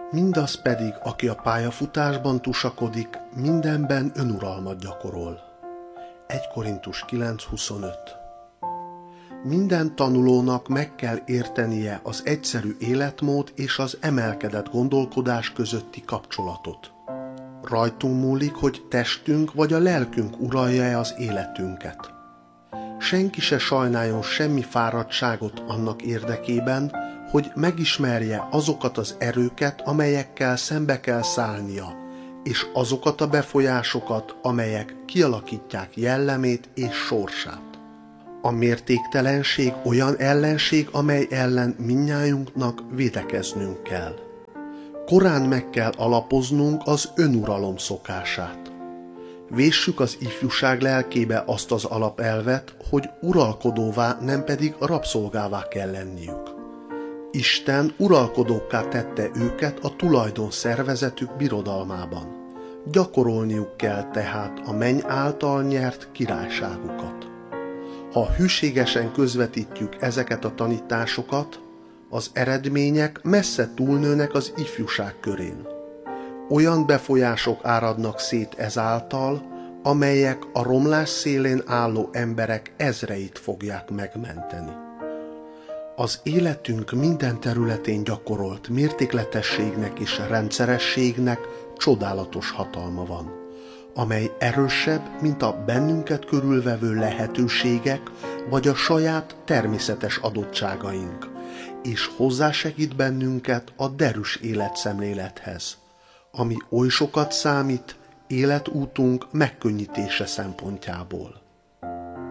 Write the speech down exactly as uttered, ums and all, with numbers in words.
Mindaz pedig, aki a pályafutásban tusakodik, mindenben önuralmat gyakorol. egy Korintus kilenc huszonöt. Minden tanulónak meg kell értenie az egyszerű életmód és az emelkedett gondolkodás közötti kapcsolatot. Rajtunk múlik, hogy testünk vagy a lelkünk uralja-e az életünket. Senki se sajnáljon semmi fáradtságot annak érdekében, hogy megismerje azokat az erőket, amelyekkel szembe kell szállnia, és azokat a befolyásokat, amelyek kialakítják jellemét és sorsát. A mértéktelenség olyan ellenség, amely ellen mindnyájunknak védekeznünk kell. Korán meg kell alapoznunk az önuralom szokását. Véssük az ifjúság lelkébe azt az alapelvet, hogy uralkodóvá, nem pedig rabszolgává kell lenniük. Isten uralkodókká tette őket a tulajdon szervezetük birodalmában. Gyakorolniuk kell tehát a menny által nyert királyságukat. Ha hűségesen közvetítjük ezeket a tanításokat, az eredmények messze túlnőnek az ifjúság körén. Olyan befolyások áradnak szét ezáltal, amelyek a romlás szélén álló emberek ezreit fogják megmenteni. Az életünk minden területén gyakorolt mértékletességnek és rendszerességnek csodálatos hatalma van, amely erősebb, mint a bennünket körülvevő lehetőségek vagy a saját természetes adottságaink, és hozzásegít bennünket a derűs életszemlélethez, ami oly sokat számít életútunk megkönnyítése szempontjából.